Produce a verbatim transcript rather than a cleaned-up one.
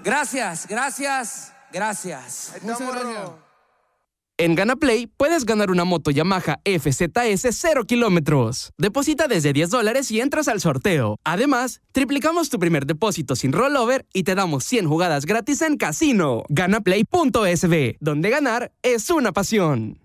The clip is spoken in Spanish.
Gracias, gracias, gracias. Muchas gracias. En GanaPlay puedes ganar una moto Yamaha F Z S cero kilómetros. Deposita desde diez dólares y entras al sorteo. Además, triplicamos tu primer depósito sin rollover y te damos cien jugadas gratis en casino. Ganaplay punto es be, donde ganar es una pasión.